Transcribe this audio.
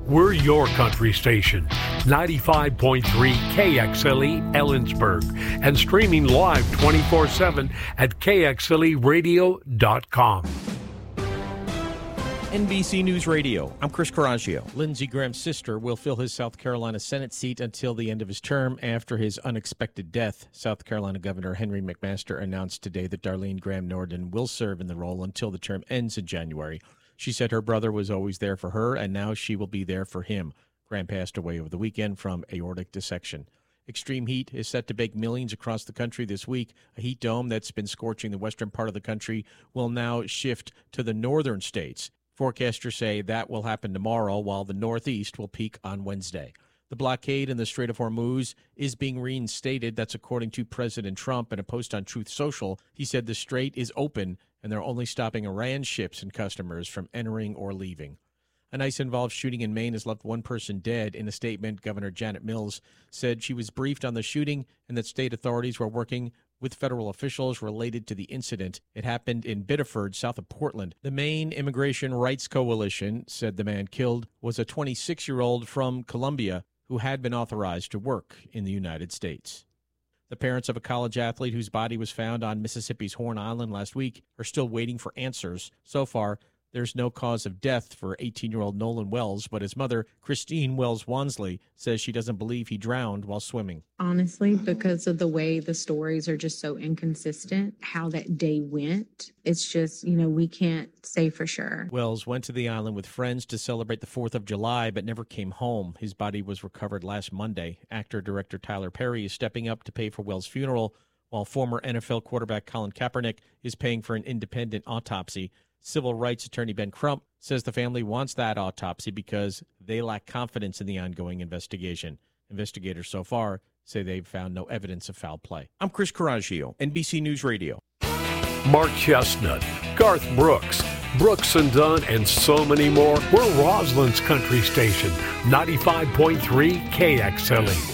We're your country station, 95.3 KXLE Ellensburg, and streaming live 24/7 at KXLEradio.com. NBC News Radio, I'm Chris Coraggio. Lindsey Graham's sister will fill his South Carolina Senate seat until the end of his term after his unexpected death. South Carolina Governor Henry McMaster announced today that Darlene Graham Norden will serve in the role until the term ends in January. She said her brother was always there for her, and now she will be there for him. Graham passed away over the weekend from aortic dissection. Extreme heat is set to bake millions across the country this week. A heat dome that's been scorching the western part of the country will now shift to the northern states. Forecasters say that will happen tomorrow, while the Northeast will peak on Wednesday. The blockade in the Strait of Hormuz is being reinstated. That's according to President Trump. In a post on Truth Social, he said the strait is open and they're only stopping Iran ships and customers from entering or leaving. An ICE-involved shooting in Maine has left one person dead. In a statement, Governor Janet Mills said she was briefed on the shooting and that state authorities were working with federal officials related to the incident. It happened in Biddeford, south of Portland. The Maine Immigration Rights Coalition said the man killed was a 26-year-old from Colombia who had been authorized to work in the United States. The parents of a college athlete whose body was found on Mississippi's Horn Island last week are still waiting for answers. So far, there's no cause of death for 18-year-old Nolan Wells, but his mother, Christine Wells Wansley, says she doesn't believe he drowned while swimming. Honestly, because of the way the stories are just so inconsistent, how that day went, it's just, we can't say for sure. Wells went to the island with friends to celebrate the 4th of July, but never came home. His body was recovered last Monday. Actor-director Tyler Perry is stepping up to pay for Wells' funeral, while former NFL quarterback Colin Kaepernick is paying for an independent autopsy. Civil rights attorney Ben Crump says the family wants that autopsy because they lack confidence in the ongoing investigation. Investigators so far say they've found no evidence of foul play. I'm Chris Coraggio, NBC News Radio. Mark Chestnut, Garth Brooks, Brooks and Dunn, and so many more. We're Roslyn's country station, 95.3 KXLE.